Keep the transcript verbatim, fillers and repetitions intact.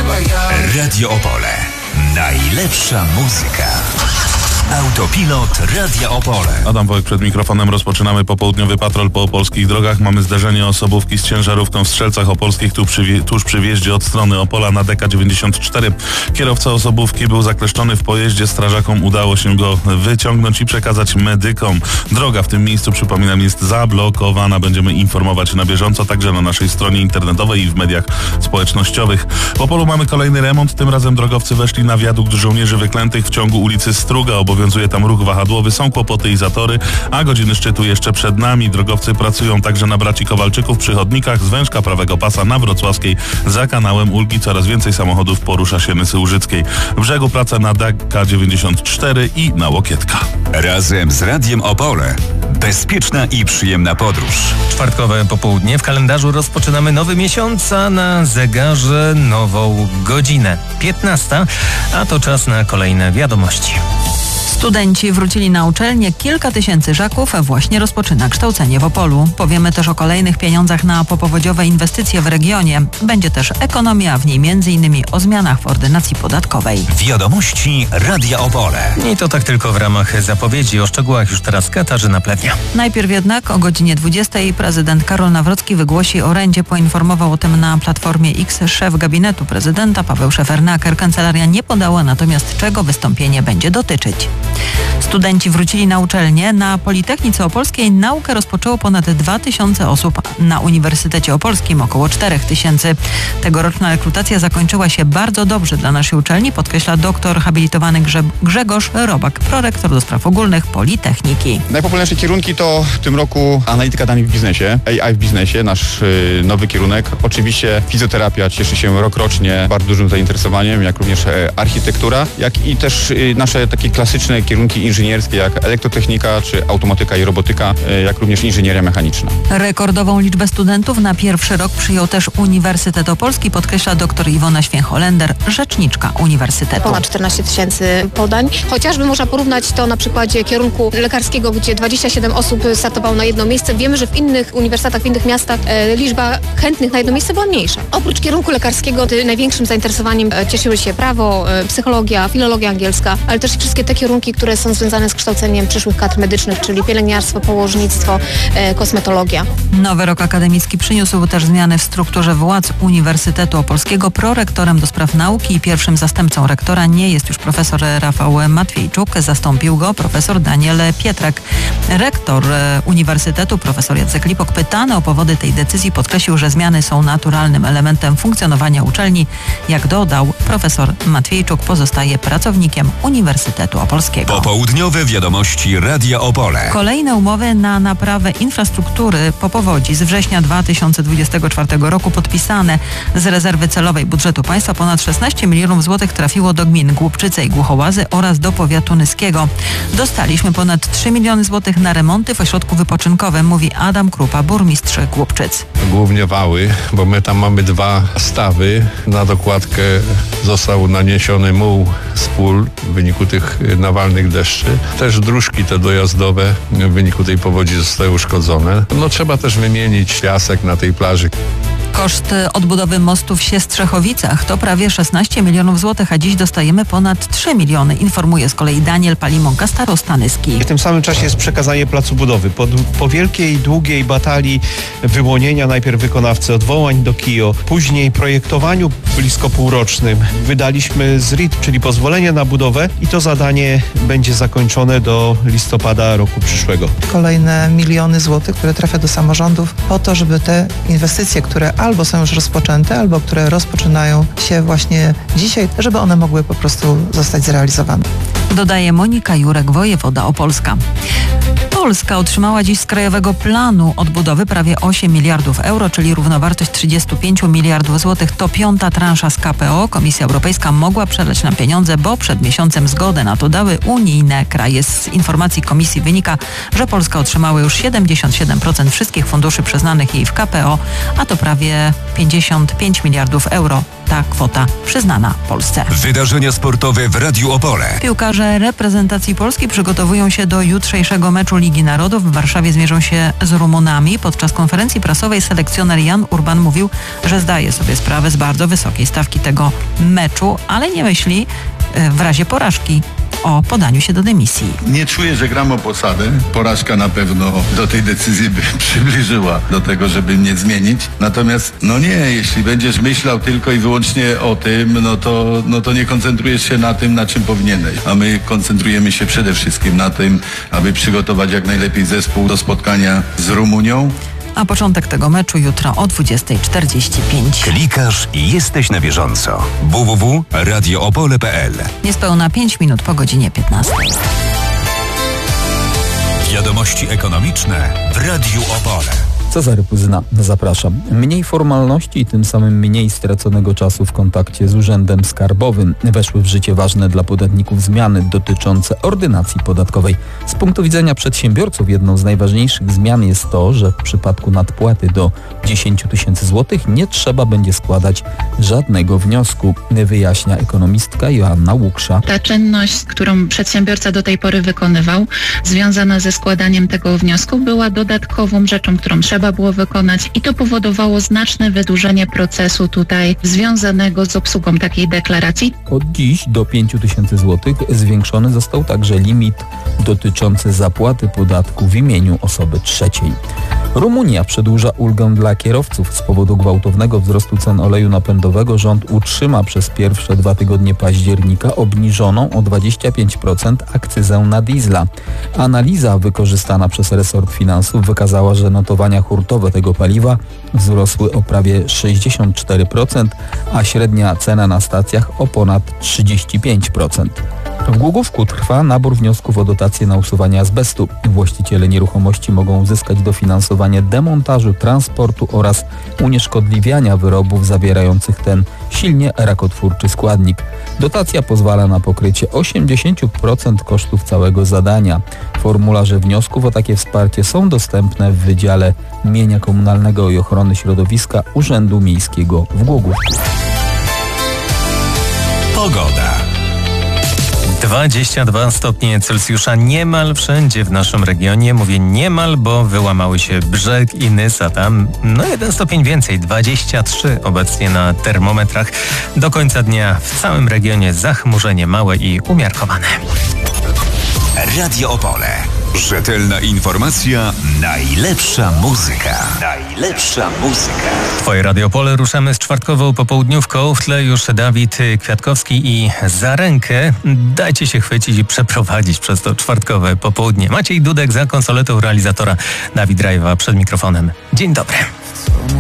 Radio Opole. Najlepsza muzyka. Autopilot Radia Opole. Adam Wojk przed mikrofonem. Rozpoczynamy popołudniowy patrol po opolskich drogach. Mamy zderzenie osobówki z ciężarówką w Strzelcach Opolskich tu przy, tuż przy wjeździe od strony Opola na D K dziewięćdziesiąt cztery. Kierowca osobówki był zakleszczony w pojeździe. Strażakom udało się go wyciągnąć i przekazać medykom. Droga w tym miejscu, przypominam, jest zablokowana. Będziemy informować na bieżąco, także na naszej stronie internetowej i w mediach społecznościowych. W Opolu mamy kolejny remont. Tym razem drogowcy weszli na wiadukt żołnierzy wyklętych w ciągu ulicy Struga. Obowiązuje tam ruch wahadłowy, są kłopoty i zatory, a godziny szczytu jeszcze przed nami. Drogowcy pracują także na braci Kowalczyków przy chodnikach z wężka prawego pasa na Wrocławskiej za kanałem Ulgi. Coraz więcej samochodów porusza się Nysy Łużyckiej. W brzegu praca na D K dziewięćdziesiąt cztery i na Łokietka. Razem z Radiem Opole. Bezpieczna i przyjemna podróż. Czwartkowe popołudnie. W kalendarzu rozpoczynamy nowy miesiąc, a na zegarze nową godzinę. piętnasta, a to czas na kolejne wiadomości. Studenci wrócili na uczelnię, kilka tysięcy Żaków właśnie rozpoczyna kształcenie w Opolu. Powiemy też o kolejnych pieniądzach na popowodziowe inwestycje w regionie. Będzie też ekonomia, w niej między innymi o zmianach w ordynacji podatkowej. Wiadomości Radia Opole. I to tak tylko w ramach zapowiedzi. O szczegółach już teraz Katarzyna Plewnia. Najpierw jednak o godzinie dwudziestej prezydent Karol Nawrocki wygłosi orędzie. Poinformował o tym na Platformie X szef gabinetu prezydenta Paweł Szefernaker. Kancelaria nie podała natomiast, czego wystąpienie będzie dotyczyć. Studenci wrócili na uczelnię. Na Politechnice Opolskiej naukę rozpoczęło ponad dwa tysiące osób. Na Uniwersytecie Opolskim około cztery tysiące. Tegoroczna rekrutacja zakończyła się bardzo dobrze dla naszej uczelni, podkreśla doktor habilitowany Grze- Grzegorz Robak, prorektor do spraw ogólnych Politechniki. Najpopularniejsze kierunki to w tym roku analityka danych w biznesie, A I w biznesie, nasz y, nowy kierunek. Oczywiście fizjoterapia cieszy się rokrocznie bardzo dużym zainteresowaniem, jak również e, architektura, jak i też y, nasze takie klasyczne kierunki inżynierskie jak elektrotechnika czy automatyka i robotyka, jak również inżynieria mechaniczna. Rekordową liczbę studentów na pierwszy rok przyjął też Uniwersytet Opolski, podkreśla dr Iwona Święch-Holender, rzeczniczka Uniwersytetu. Ponad czternaście tysięcy podań. Chociażby można porównać to na przykładzie kierunku lekarskiego, gdzie dwadzieścia siedem osób startowało na jedno miejsce. Wiemy, że w innych uniwersytetach, w innych miastach e, liczba chętnych na jedno miejsce była mniejsza. Oprócz kierunku lekarskiego ty, największym zainteresowaniem e, cieszyły się prawo, e, psychologia, filologia angielska, ale też wszystkie te kierunki, które są związane z kształceniem przyszłych kadr medycznych, czyli pielęgniarstwo, położnictwo, e, kosmetologia. Nowy rok akademicki przyniósł też zmiany w strukturze władz Uniwersytetu Opolskiego. Prorektorem do spraw nauki i pierwszym zastępcą rektora nie jest już profesor Rafał Matwiejczuk. Zastąpił go profesor Daniel Pietrak. Rektor Uniwersytetu, profesor Jacek Lipok, pytany o powody tej decyzji, podkreślił, że zmiany są naturalnym elementem funkcjonowania uczelni. Jak dodał, profesor Matwiejczuk pozostaje pracownikiem Uniwersytetu Opolskiego. Popołudniowe wiadomości Radia Opole. Kolejne umowy na naprawę infrastruktury po powodzi z września dwa tysiące dwudziestego czwartego roku podpisane. Z rezerwy celowej budżetu państwa ponad szesnaście milionów złotych trafiło do gmin Głubczyce i Głuchołazy oraz do powiatu nyskiego. Dostaliśmy ponad trzy miliony złotych na remonty w ośrodku wypoczynkowym, mówi Adam Krupa, burmistrz Głubczyc. Głównie wały, bo my tam mamy dwa stawy. Na dokładkę został naniesiony muł z pól w wyniku tych nawalnych deszczy. Też dróżki te dojazdowe w wyniku tej powodzi zostały uszkodzone. No trzeba też wymienić piasek na tej plaży. Koszt odbudowy mostu w Siestrzechowicach to prawie szesnaście milionów złotych, a dziś dostajemy ponad trzy miliony, informuje z kolei Daniel Palimonka, starosta Nyski. W tym samym czasie jest przekazanie placu budowy. Po, po wielkiej, długiej batalii wyłonienia najpierw wykonawcy odwołań do K I O, później projektowaniu blisko półrocznym wydaliśmy Z R I T, czyli pozwolenie na budowę i to zadanie będzie zakończone do listopada roku przyszłego. Kolejne miliony złotych, które trafia do samorządów po to, żeby te inwestycje, które albo są już rozpoczęte, albo które rozpoczynają się właśnie dzisiaj, żeby one mogły po prostu zostać zrealizowane. Dodaje Monika Jurek, wojewoda opolska. Polska otrzymała dziś z Krajowego Planu Odbudowy prawie osiem miliardów euro, czyli równowartość trzydzieści pięć miliardów złotych. To piąta transza z K P O. Komisja Europejska mogła przelać nam pieniądze, bo przed miesiącem zgodę na to dały unijne kraje. Z informacji Komisji wynika, że Polska otrzymała już siedemdziesiąt siedem procent wszystkich funduszy przyznanych jej w K P O, a to prawie pięćdziesiąt pięć miliardów euro. ta kwota przyznana Polsce. Wydarzenia sportowe w Radiu Opole. Piłkarze reprezentacji Polski przygotowują się do jutrzejszego meczu Ligi Narodów. W Warszawie zmierzą się z Rumunami. Podczas konferencji prasowej selekcjoner Jan Urban mówił, że zdaje sobie sprawę z bardzo wysokiej stawki tego meczu, ale nie myśli w razie porażki o podaniu się do dymisji. Nie czuję, że gram o posadę. Porażka na pewno do tej decyzji by przybliżyła do tego, żeby mnie zmienić. Natomiast no nie, jeśli będziesz myślał tylko i wyłącznie o tym, no to, no to nie koncentrujesz się na tym, na czym powinieneś. A my koncentrujemy się przede wszystkim na tym, aby przygotować jak najlepiej zespół do spotkania z Rumunią. A początek tego meczu jutro o dwudziesta czterdzieści pięć. Klikasz i jesteś na bieżąco. w w w kropka radio opole kropka p l. Niespełna pięć minut po godzinie piętnastej. Wiadomości ekonomiczne w Radiu Opole. Cezary Puzyna, zapraszam. Mniej formalności i tym samym mniej straconego czasu w kontakcie z Urzędem Skarbowym. Weszły w życie ważne dla podatników zmiany dotyczące ordynacji podatkowej. Z punktu widzenia przedsiębiorców jedną z najważniejszych zmian jest to, że w przypadku nadpłaty do dziesięć tysięcy złotych nie trzeba będzie składać żadnego wniosku, wyjaśnia ekonomistka Joanna Łuksza. Ta czynność, którą przedsiębiorca do tej pory wykonywał, związana ze składaniem tego wniosku, była dodatkową rzeczą, którą trzeba było wykonać i to powodowało znaczne wydłużenie procesu tutaj związanego z obsługą takiej deklaracji. Od dziś do pięć tysięcy złotych zwiększony został także limit dotyczący zapłaty podatku w imieniu osoby trzeciej. Rumunia przedłuża ulgę dla kierowców. Z powodu gwałtownego wzrostu cen oleju napędowego rząd utrzyma przez pierwsze dwa tygodnie października obniżoną o dwadzieścia pięć procent akcyzę na diesla. Analiza wykorzystana przez resort finansów wykazała, że notowania hurtowe tego paliwa wzrosły o prawie sześćdziesiąt cztery procent, a średnia cena na stacjach o ponad trzydzieści pięć procent. W Głogówku trwa nabór wniosków o dotacje na usuwanie azbestu. Właściciele nieruchomości mogą uzyskać dofinansowanie demontażu, transportu oraz unieszkodliwiania wyrobów zawierających ten silnie rakotwórczy składnik. Dotacja pozwala na pokrycie osiemdziesiąt procent kosztów całego zadania. Formularze wniosków o takie wsparcie są dostępne w Wydziale Mienia Komunalnego i Ochrony Środowiska Urzędu Miejskiego w Głogówku. Pogoda. dwadzieścia dwa stopnie Celsjusza niemal wszędzie w naszym regionie. Mówię niemal, bo wyłamały się Brzeg i Nysa. Tam no jeden stopień więcej, dwadzieścia trzy obecnie na termometrach. Do końca dnia w całym regionie zachmurzenie małe i umiarkowane. Radio Opole. Rzetelna informacja, najlepsza muzyka. Najlepsza muzyka. Twoje Radio Opole, ruszamy z czwartkową popołudniówką. W tle już Dawid Kwiatkowski i Za rękę. Dajcie się chwycić i przeprowadzić przez to czwartkowe popołudnie. Maciej Dudek za konsoletą realizatora, Dawid Rajwa przed mikrofonem. Dzień dobry.